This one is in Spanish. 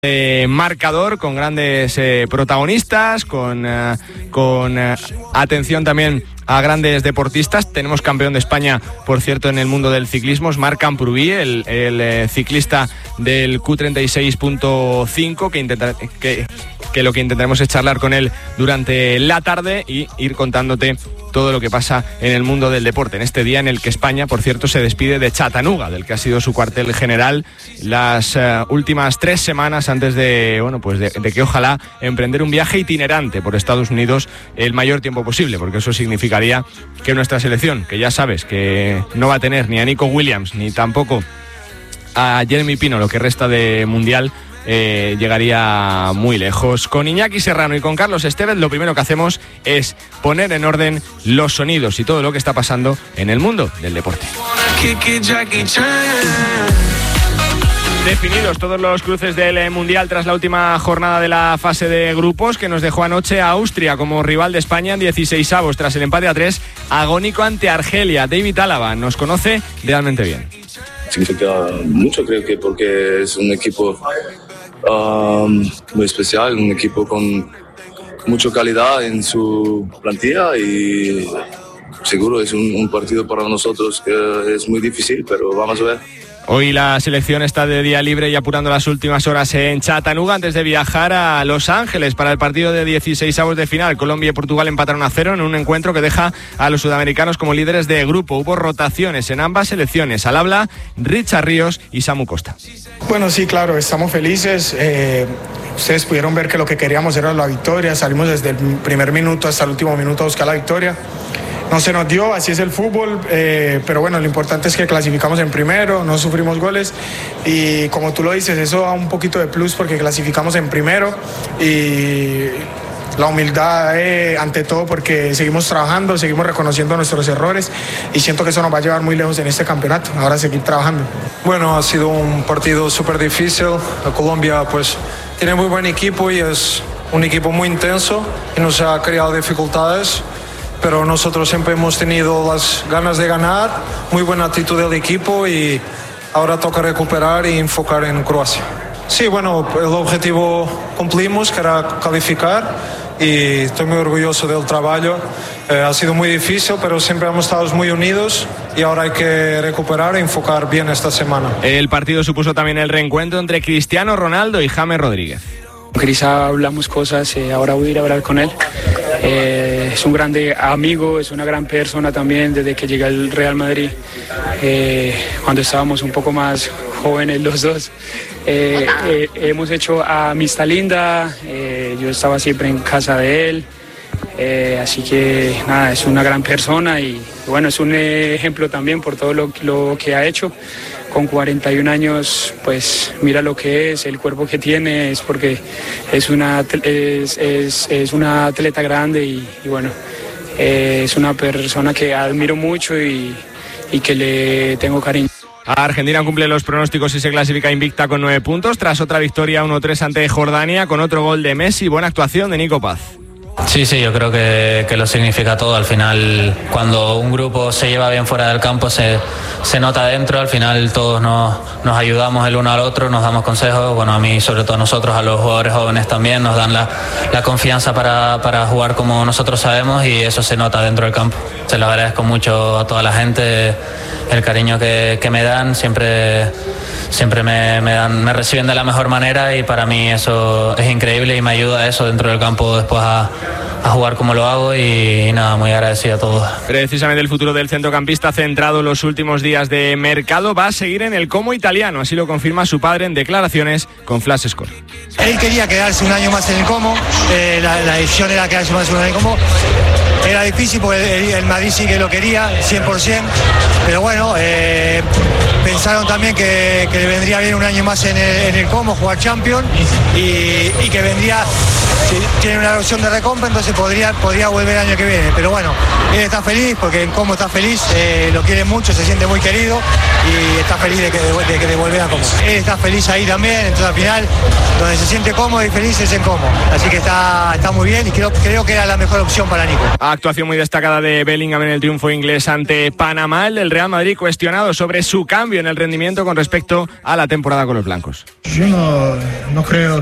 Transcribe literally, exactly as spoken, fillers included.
Eh, marcador con grandes eh, protagonistas, con, eh, con eh, atención también a grandes deportistas. Tenemos campeón de España, por cierto, en el mundo del ciclismo, es Marc Camprubí, el, el eh, ciclista del Q treinta y seis punto cinco, que, intenta, que, que lo que intentaremos es charlar con él durante la tarde y ir contándote todo lo que pasa en el mundo del deporte, en este día en el que España, por cierto, se despide de Chattanooga, del que ha sido su cuartel general las uh, últimas tres semanas antes de, bueno, pues de, de que ojalá emprender un viaje itinerante por Estados Unidos el mayor tiempo posible, porque eso significaría que nuestra selección, que ya sabes que no va a tener ni a Nico Williams ni tampoco a Jeremy Pino lo que resta de Mundial, Eh, llegaría muy lejos. Con Iñaki Serrano y con Carlos Estevez lo primero que hacemos es poner en orden los sonidos y todo lo que está pasando en el mundo del deporte. Definidos todos los cruces del Mundial tras la última jornada de la fase de grupos, que nos dejó anoche a Austria como rival de España en dieciseisavos tras el empate a tres agónico ante Argelia. David Álava nos conoce realmente bien. Significa mucho, creo que porque es un equipo um, muy especial, un equipo con mucha calidad en su plantilla y seguro es un, un partido para nosotros que es muy difícil, pero vamos a ver. Hoy la selección está de día libre y apurando las últimas horas en Chattanooga antes de viajar a Los Ángeles para el partido de dieciseisavos de final. Colombia y Portugal empataron a cero en un encuentro que deja a los sudamericanos como líderes de grupo. Hubo rotaciones en ambas selecciones. Al habla Richard Ríos y Samu Costa. Bueno, sí, claro, estamos felices. Eh, ustedes pudieron ver que lo que queríamos era la victoria. Salimos desde el primer minuto hasta el último minuto a buscar la victoria. No se nos dio, así es el fútbol, eh, pero bueno, lo importante es que clasificamos en primero, no sufrimos goles y como tú lo dices, eso da un poquito de plus porque clasificamos en primero y la humildad eh, ante todo porque seguimos trabajando, seguimos reconociendo nuestros errores y siento que eso nos va a llevar muy lejos en este campeonato, ahora seguir trabajando. Bueno, ha sido un partido súper difícil, Colombia pues tiene muy buen equipo y es un equipo muy intenso y nos ha creado dificultades. Pero nosotros siempre hemos tenido las ganas de ganar, muy buena actitud del equipo y ahora toca recuperar y enfocar en Croacia. Sí, bueno, el objetivo cumplimos, que era calificar y estoy muy orgulloso del trabajo. Eh, ha sido muy difícil, pero siempre hemos estado muy unidos y ahora hay que recuperar e enfocar bien esta semana. El partido supuso también el reencuentro entre Cristiano Ronaldo y James Rodríguez. Con Cris hablamos cosas, eh, ahora voy a ir a hablar con él. Eh, es un grande amigo, es una gran persona también desde que llegué al Real Madrid, eh, cuando estábamos un poco más jóvenes los dos. Eh, eh, hemos hecho amistad linda, eh, yo estaba siempre en casa de él, eh, así que nada, es una gran persona y bueno, es un ejemplo también por todo lo, lo que ha hecho. Con cuarenta y un años, pues mira lo que es, el cuerpo que tiene, es porque es una, es, es, es una atleta grande y, y bueno, eh, es una persona que admiro mucho y, y que le tengo cariño. Argentina cumple los pronósticos y se clasifica invicta con nueve puntos tras otra victoria uno tres ante Jordania con otro gol de Messi. Buena actuación de Nico Paz. Sí, sí, yo creo que, que lo significa todo. Al final, cuando un grupo se lleva bien fuera del campo, se, se nota dentro. Al final todos nos, nos ayudamos el uno al otro, nos damos consejos. Bueno, a mí, sobre todo a nosotros, a los jugadores jóvenes también, nos dan la, la confianza para, para jugar como nosotros sabemos y eso se nota dentro del campo. Se lo agradezco mucho a toda la gente, el cariño que, que me dan, siempre... Siempre me, me, dan, me reciben de la mejor manera y para mí eso es increíble y me ayuda a eso dentro del campo después a, a jugar como lo hago y, y nada, muy agradecido a todos. Precisamente el futuro del centrocampista centrado en los últimos días de mercado va a seguir en el Como italiano, así lo confirma su padre en declaraciones con Flash Score. Él quería quedarse un año más en el Como, eh, la, la decisión era quedarse más un año en el Como. Era difícil porque el, el Madrid sí que lo quería, cien por ciento, pero bueno, eh, pensaron también que, que le vendría bien un año más en el, en el Como, jugar Champions, y, y que vendría si tiene una opción de recompra, entonces podría, podría volver el año que viene. Pero bueno, él está feliz porque en Como está feliz, eh, lo quiere mucho, se siente muy querido y está feliz de que, de, de, de volver a Como. Él está feliz ahí también, entonces al final, donde se siente cómodo y feliz es en Como. Así que está, está muy bien y creo, creo que era la mejor opción para Nico. Actuación muy destacada de Bellingham en el triunfo inglés ante Panamá. El del Real Madrid cuestionado sobre su cambio en el rendimiento con respecto a la temporada con los blancos. Yo no, no creo